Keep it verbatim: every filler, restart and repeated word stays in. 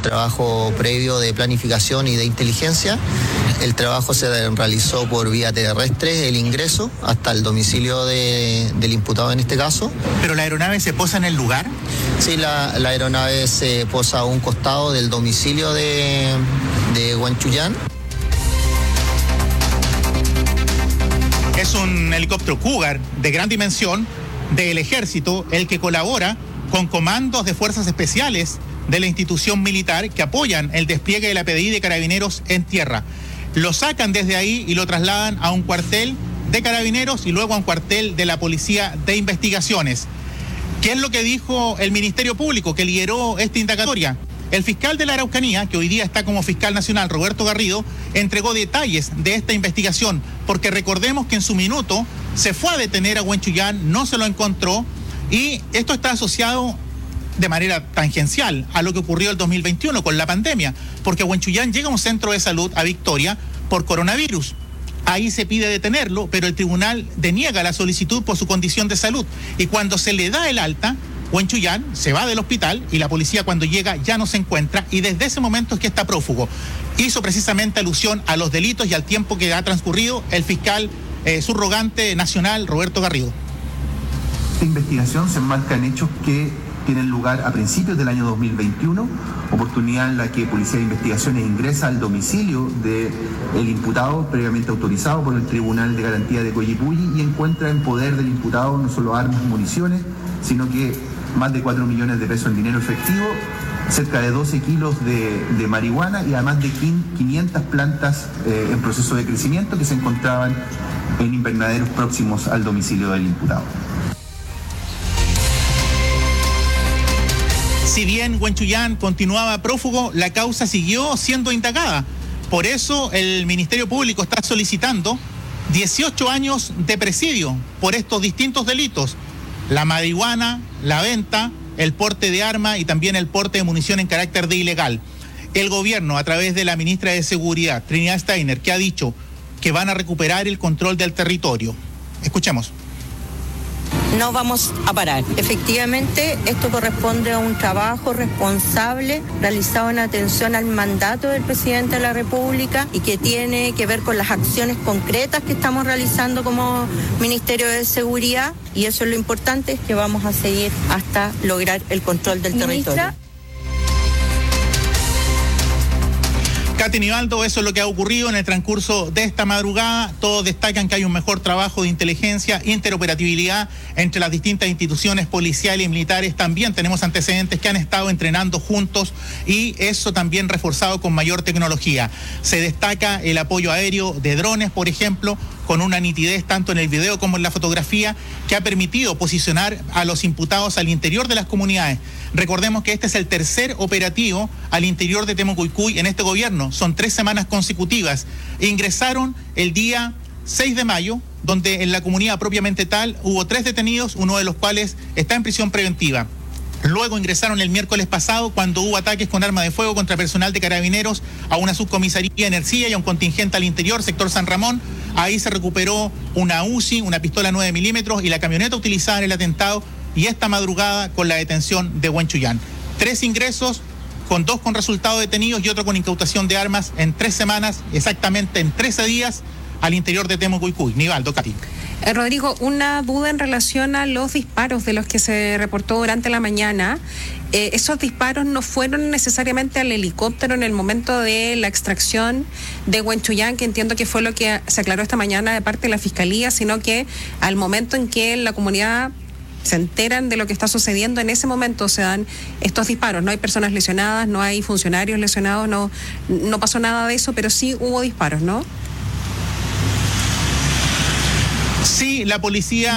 trabajo previo de planificación y de inteligencia. El trabajo se realizó por vía terrestre, el ingreso hasta el domicilio de, del imputado en este caso. ¿Pero la aeronave se posa en el lugar? Sí, la, la aeronave se posa a un costado del domicilio de, de Huanchuyán. Es un helicóptero Cougar de gran dimensión del Ejército, el que colabora con comandos de fuerzas especiales de la institución militar que apoyan el despliegue de la P D I de Carabineros en tierra. Lo sacan desde ahí y lo trasladan a un cuartel de Carabineros y luego a un cuartel de la Policía de Investigaciones. ¿Qué es lo que dijo el Ministerio Público que lideró esta indagatoria? El fiscal de la Araucanía, que hoy día está como fiscal nacional, Roberto Garrido, entregó detalles de esta investigación, porque recordemos que en su minuto se fue a detener a Huanchuyán, no se lo encontró, y esto está asociado de manera tangencial a lo que ocurrió el dos mil veintiuno con la pandemia, porque Huanchuyán llega a un centro de salud a Victoria por coronavirus. Ahí se pide detenerlo, pero el tribunal deniega la solicitud por su condición de salud, y cuando se le da el alta, Huanchuyán se va del hospital y la policía cuando llega ya no se encuentra, y desde ese momento es que está prófugo. Hizo precisamente alusión a los delitos y al tiempo que ha transcurrido el fiscal eh, subrogante nacional Roberto Garrido. Esta investigación se enmarca en hechos que tienen lugar a principios del año dos mil veintiuno, oportunidad en la que Policía de Investigaciones ingresa al domicilio del imputado previamente autorizado por el Tribunal de Garantía de Coyipulli y encuentra en poder del imputado no solo armas y municiones, sino que más de cuatro millones de pesos en dinero efectivo, cerca de doce kilos de, de marihuana y además de quinientas plantas eh, en proceso de crecimiento que se encontraban en invernaderos próximos al domicilio del imputado. Si bien Huanchuyán continuaba prófugo, la causa siguió siendo indagada. Por eso el Ministerio Público está solicitando dieciocho años de presidio por estos distintos delitos: la marihuana, la venta, el porte de arma y también el porte de munición en carácter de ilegal. El gobierno, a través de la ministra de Seguridad, Trinidad Steiner, que ha dicho que van a recuperar el control del territorio. Escuchemos. No vamos a parar. Efectivamente, esto corresponde a un trabajo responsable realizado en atención al mandato del presidente de la República y que tiene que ver con las acciones concretas que estamos realizando como Ministerio de Seguridad, y eso es lo importante, es que vamos a seguir hasta lograr el control del Ministra. territorio. Katy Nivaldo, eso es lo que ha ocurrido en el transcurso de esta madrugada. Todos destacan que hay un mejor trabajo de inteligencia, interoperatividad entre las distintas instituciones policiales y militares. También tenemos antecedentes que han estado entrenando juntos y eso también reforzado con mayor tecnología. Se destaca el apoyo aéreo de drones, por ejemplo, con una nitidez tanto en el video como en la fotografía, que ha permitido posicionar a los imputados al interior de las comunidades. Recordemos que este es el tercer operativo al interior de Temocuycuy en este gobierno. Son tres semanas consecutivas. Ingresaron el día seis de mayo, donde en la comunidad propiamente tal hubo tres detenidos, uno de los cuales está en prisión preventiva. Luego ingresaron el miércoles pasado cuando hubo ataques con arma de fuego contra personal de Carabineros a una subcomisaría en Ercilla y a un contingente al interior, sector San Ramón. Ahí se recuperó una U C I, una pistola nueve milímetros y la camioneta utilizada en el atentado, y esta madrugada con la detención de Huanchuyán. Tres ingresos, con dos con resultado detenidos y otro con incautación de armas en tres semanas, exactamente en trece días, al interior de Temocuycuy. Nivaldo, Katy. Eh, Rodrigo, una duda en relación a los disparos de los que se reportó durante la mañana. Eh, esos disparos no fueron necesariamente al helicóptero en el momento de la extracción de Huanchuyán, que entiendo que fue lo que se aclaró esta mañana de parte de la Fiscalía, sino que al momento en que la comunidad se enteran de lo que está sucediendo, en ese momento se dan estos disparos. No hay personas lesionadas, no hay funcionarios lesionados, no, no pasó nada de eso, pero sí hubo disparos, ¿no? Sí, la policía